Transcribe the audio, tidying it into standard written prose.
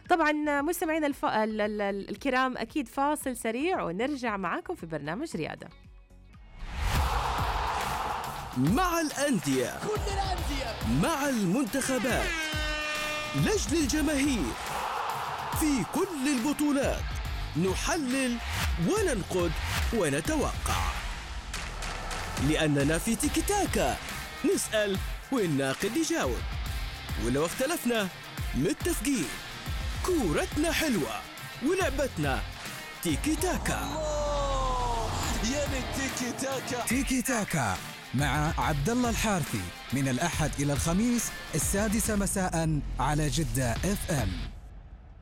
طبعا مستمعينا الكرام، أكيد فاصل سريع ونرجع معاكم في برنامج رياضة. مع الأندية، كل الأندية، مع المنتخبات، لجل الجماهير، في كل البطولات نحلل وننقد ونتوقع، لأننا في تيكي تاكا نسأل والناقد يجاوب، ولو اختلفنا متفقين. كورتنا حلوة ولعبتنا تيكي تاكا. يعني تيكي تاكا. تيكي تاكا مع عبد الله الحارثي من الأحد إلى الخميس 6 مساء على جدة FM.